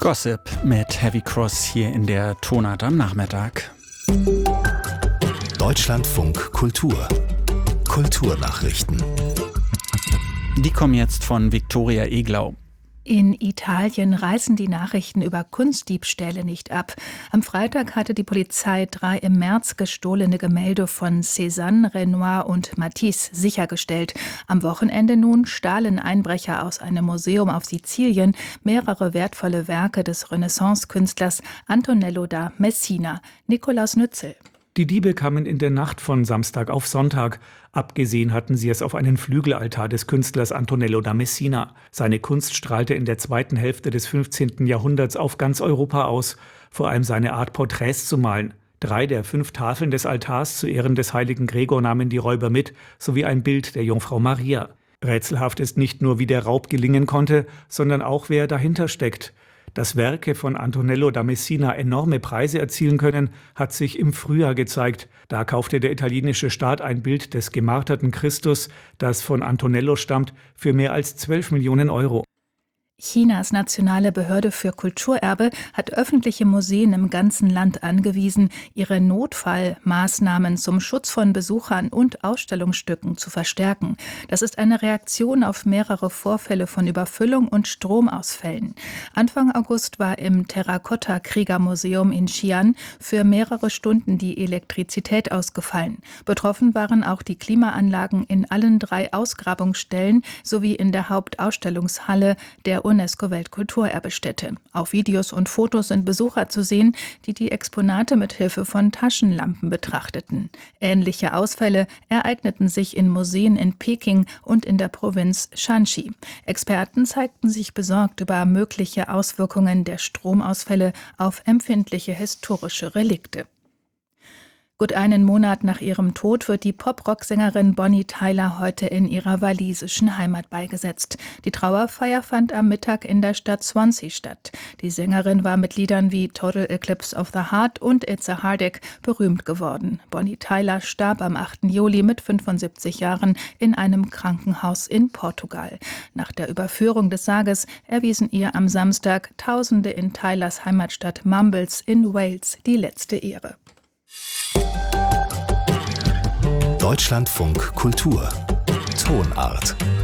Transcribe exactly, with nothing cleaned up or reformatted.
Gossip mit Heavy Cross hier in der Tonart am Nachmittag. Deutschlandfunk Kultur. Kulturnachrichten. Die kommen jetzt von Viktoria Eglau. In Italien reißen die Nachrichten über Kunstdiebstähle nicht ab. Am Freitag hatte die Polizei drei im März gestohlene Gemälde von Cézanne, Renoir und Matisse sichergestellt. Am Wochenende nun stahlen Einbrecher aus einem Museum auf Sizilien mehrere wertvolle Werke des Renaissance-Künstlers Antonello da Messina. Nikolaus Nützel. Die Diebe kamen in der Nacht von Samstag auf Sonntag. Abgesehen hatten sie es auf einen Flügelaltar des Künstlers Antonello da Messina. Seine Kunst strahlte in der zweiten Hälfte des fünfzehnten Jahrhunderts auf ganz Europa aus, vor allem seine Art, Porträts zu malen. Drei der fünf Tafeln des Altars zu Ehren des heiligen Gregor nahmen die Räuber mit, sowie ein Bild der Jungfrau Maria. Rätselhaft ist nicht nur, wie der Raub gelingen konnte, sondern auch, wer dahinter steckt. Dass Werke von Antonello da Messina enorme Preise erzielen können, hat sich im Frühjahr gezeigt. Da kaufte der italienische Staat ein Bild des gemarterten Christus, das von Antonello stammt, für mehr als zwölf Millionen Euro. Chinas nationale Behörde für Kulturerbe hat öffentliche Museen im ganzen Land angewiesen, ihre Notfallmaßnahmen zum Schutz von Besuchern und Ausstellungsstücken zu verstärken. Das ist eine Reaktion auf mehrere Vorfälle von Überfüllung und Stromausfällen. Anfang August war im Terrakotta-Kriegermuseum in Xi'an für mehrere Stunden die Elektrizität ausgefallen. Betroffen waren auch die Klimaanlagen in allen drei Ausgrabungsstellen sowie in der Hauptausstellungshalle der UNESCO-Weltkulturerbestätte. Auf Videos und Fotos sind Besucher zu sehen, die die Exponate mit Hilfe von Taschenlampen betrachteten. Ähnliche Ausfälle ereigneten sich in Museen in Peking und in der Provinz Shanxi. Experten zeigten sich besorgt über mögliche Auswirkungen der Stromausfälle auf empfindliche historische Relikte. Gut einen Monat nach ihrem Tod wird die Pop-Rock-Sängerin Bonnie Tyler heute in ihrer walisischen Heimat beigesetzt. Die Trauerfeier fand am Mittag in der Stadt Swansea statt. Die Sängerin war mit Liedern wie Total Eclipse of the Heart und It's a Heartache berühmt geworden. Bonnie Tyler starb am achten Juli mit fünfundsiebzig Jahren in einem Krankenhaus in Portugal. Nach der Überführung des Sarges erwiesen ihr am Samstag Tausende in Tylers Heimatstadt Mumbles in Wales die letzte Ehre. Deutschlandfunk Kultur. Tonart.